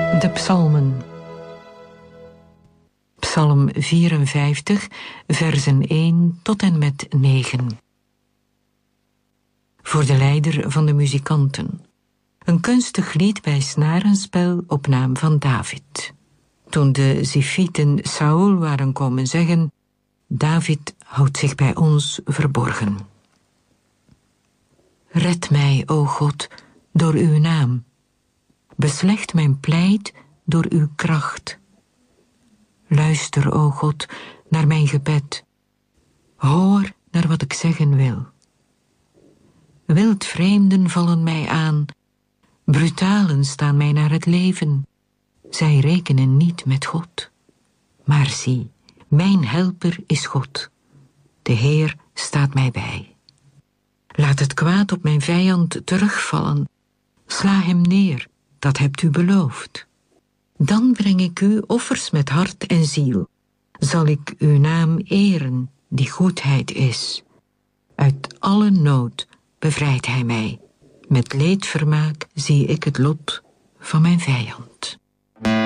De psalmen. Psalm 54, versen 1 tot en met 9. Voor de leider van de muzikanten. Een kunstig lied bij snarenspel op naam van David. Toen de Zifieten Saul waren komen zeggen: David houdt zich bij ons verborgen. Red mij, o God, door uw naam. Beslecht mijn pleit door uw kracht. Luister, o God, naar mijn gebed. Hoor naar wat ik zeggen wil. Wildvreemden vallen mij aan. Brutalen staan mij naar het leven. Zij rekenen niet met God. Maar zie, mijn helper is God. De Heer staat mij bij. Laat het kwaad op mijn vijand terugvallen. Sla hem neer, dat hebt u beloofd. Dan breng ik u offers met hart en ziel. Zal ik uw naam eren, die goedheid is. Uit alle nood bevrijdt hij mij. Met leedvermaak zie ik het lot van mijn vijand.